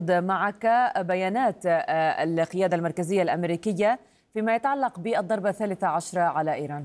معك بيانات القيادة المركزية الأمريكية فيما يتعلق بالضربة الثالثة عشرة على إيران.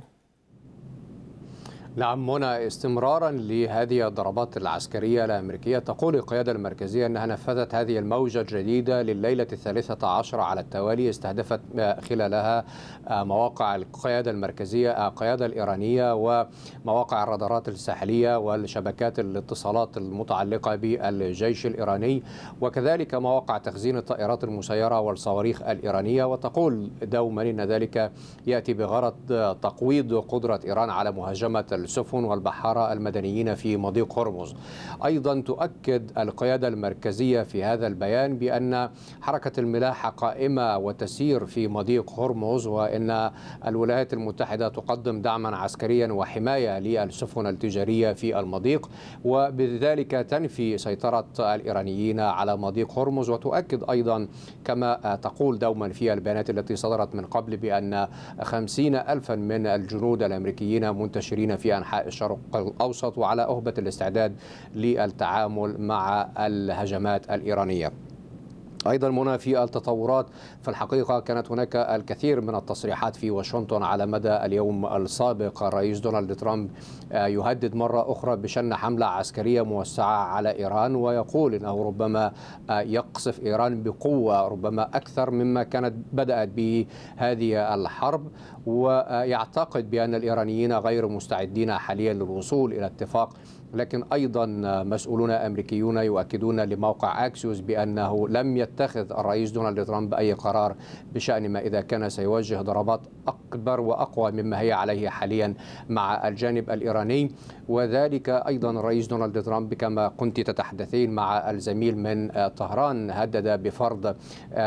نعم منى، استمرارا لهذه الضربات العسكرية الأمريكية، تقول القيادة المركزية أنها نفذت هذه الموجة الجديدة لليلة الثالثة عشرة على التوالي، استهدفت خلالها مواقع القيادة المركزية القيادة الإيرانية ومواقع الرادارات الساحلية والشبكات الاتصالات المتعلقة بالجيش الإيراني، وكذلك مواقع تخزين الطائرات المسيرة والصواريخ الإيرانية. وتقول دوما أن ذلك يأتي بغرض تقويض قدرة إيران على مهاجمة السفن والبحارة المدنيين في مضيق هرمز. أيضا تؤكد القيادة المركزية في هذا البيان بأن حركة الملاحة قائمة وتسير في مضيق هرمز، وأن الولايات المتحدة تقدم دعما عسكريا وحماية للسفن التجارية في المضيق، وبذلك تنفي سيطرة الإيرانيين على مضيق هرمز. وتؤكد أيضا كما تقول دوما في البيانات التي صدرت من قبل بأن 50,000 من الجنود الأمريكيين منتشرين في أنحاء الشرق الأوسط وعلى أهبة الاستعداد للتعامل مع الهجمات الإيرانية. أيضا منى، في التطورات في الحقيقة كانت هناك الكثير من التصريحات في واشنطن على مدى اليوم السابق. الرئيس دونالد ترامب يهدد مرة أخرى بشن حملة عسكرية موسعة على إيران، ويقول أنه ربما يقصف إيران بقوة ربما أكثر مما كانت بدأت به هذه الحرب، ويعتقد بأن الإيرانيين غير مستعدين حاليا للوصول إلى اتفاق. لكن أيضا مسؤولون أمريكيون يؤكدون لموقع أكسيوس بأنه لم يتخذ الرئيس دونالد ترامب أي قرار بشأن ما إذا كان سيوجه ضربات أكبر وأقوى مما هي عليه حاليا مع الجانب الإيراني. وذلك أيضا الرئيس دونالد ترامب كما كنت تتحدثين مع الزميل من طهران هدد بفرض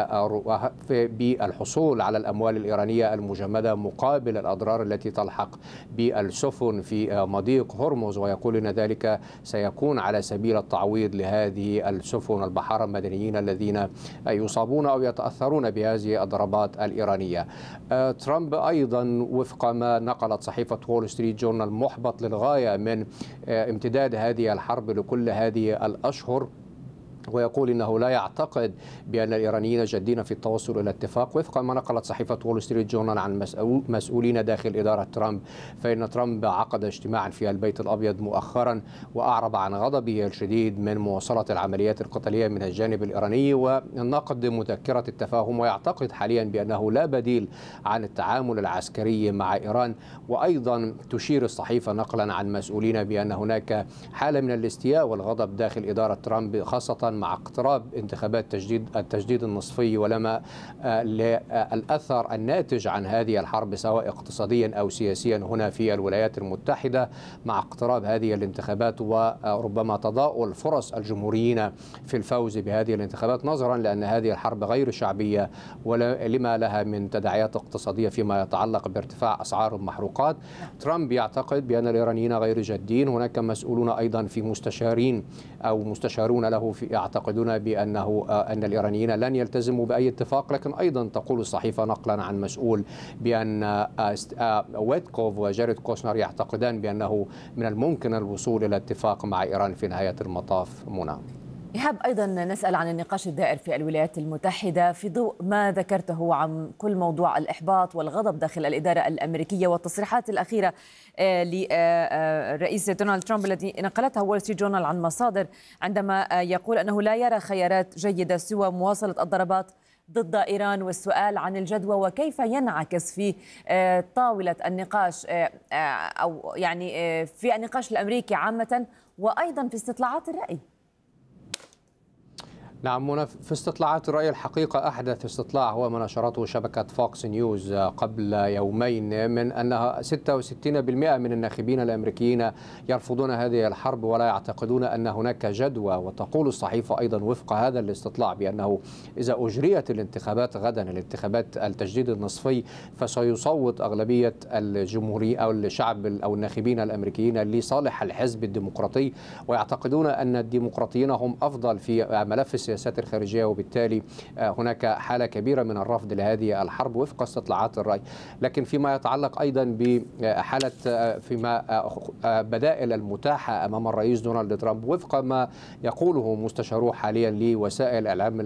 بالحصول على الأموال الإيرانية المجمدة مقابل الأضرار التي تلحق بالسفن في مضيق هرمز، ويقول أن ذلك سيكون على سبيل التعويض لهذه السفن البحارة المدنيين الذين يصابون أو يتأثرون بهذه الضربات الإيرانية. ترامب أيضا وفق ما نقلت صحيفة وول ستريت جورنال محبط للغاية من امتداد هذه الحرب لكل هذه الأشهر، ويقول إنه لا يعتقد بأن الإيرانيين جادين في التوصل إلى اتفاق. وفق ما نقلت صحيفة وول ستريت جورنال عن مسؤولين داخل إدارة ترامب، فإن ترامب عقد اجتماعا في البيت الأبيض مؤخرا وأعرب عن غضبه الشديد من مواصلة العمليات القتالية من الجانب الإيراني ونقد مذكرة التفاهم، ويعتقد حاليا بأنه لا بديل عن التعامل العسكري مع إيران. وأيضا تشير الصحيفة نقلا عن مسؤولين بأن هناك حالة من الاستياء والغضب داخل إدارة ترامب، خاصة مع اقتراب انتخابات التجديد النصفي، ولما الأثر الناتج عن هذه الحرب سواء اقتصاديا أو سياسيا هنا في الولايات المتحدة مع اقتراب هذه الانتخابات وربما تضاؤل فرص الجمهوريين في الفوز بهذه الانتخابات، نظرا لأن هذه الحرب غير شعبية ولما لها من تداعيات اقتصادية فيما يتعلق بارتفاع أسعار المحروقات. ترامب يعتقد بأن الإيرانيين غير جادين. هناك مسؤولون أيضا في مستشارين أو مستشارون له يعتقدون بأنه أن الإيرانيين لن يلتزموا بأي اتفاق. لكن أيضا تقول الصحيفة نقلا عن مسؤول بأن ويتكوف وجاريد كوشنر يعتقدان بأنه من الممكن الوصول إلى اتفاق مع إيران في نهاية المطاف. منى، إيهاب، أيضا نسأل عن النقاش الدائر في الولايات المتحدة في ضوء ما ذكرته عن كل موضوع الإحباط والغضب داخل الإدارة الأمريكية والتصريحات الأخيرة للرئيس دونالد ترامب التي نقلتها وول ستريت جورنال عن مصادر عندما يقول أنه لا يرى خيارات جيدة سوى مواصلة الضربات ضد إيران، والسؤال عن الجدوى وكيف ينعكس في طاولة النقاش أو يعني في النقاش الأمريكي عامة وأيضا في استطلاعات الرأي. نعم منى، في استطلاعات الرأي الحقيقة أحدث استطلاع هو ما نشرته شبكة فوكس نيوز قبل يومين من أنها 66% من الناخبين الأمريكيين يرفضون هذه الحرب ولا يعتقدون أن هناك جدوى. وتقول الصحيفة أيضا وفق هذا الاستطلاع بأنه إذا أجريت الانتخابات غدا، الانتخابات التجديد النصفي، فسيصوت أغلبية الجمهوري أو الشعب أو الناخبين الأمريكيين لصالح الحزب الديمقراطي، ويعتقدون أن الديمقراطيين هم أفضل في ملف السياسات الخارجية، وبالتالي هناك حالة كبيرة من الرفض لهذه الحرب وفق استطلاعات الرأي. لكن فيما يتعلق أيضا بحالة فيما بدائل المتاحة أمام الرئيس دونالد ترامب وفق ما يقوله مستشارو حاليا لوسائل الإعلام